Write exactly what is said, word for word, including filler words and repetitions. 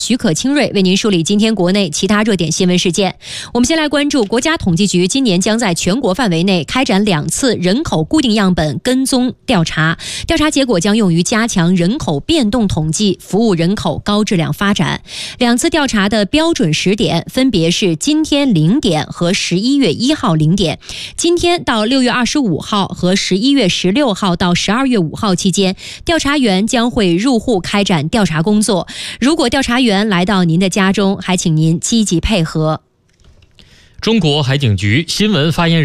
许可清瑞为您梳理今天国内其他热点新闻事件。我们先来关注国家统计局今年将在全国范围内开展两次人口固定样本跟踪调查，调查结果将用于加强人口变动统计，服务人口高质量发展。两次调查的标准时点分别是今天零点和十一月一号零点。今天到六月二十五号和十一月十六号到十二月五号期间，调查员将会入户开展调查工作。如果调查员来到您的家中，还请您积极配合。 中国海警局新闻发言人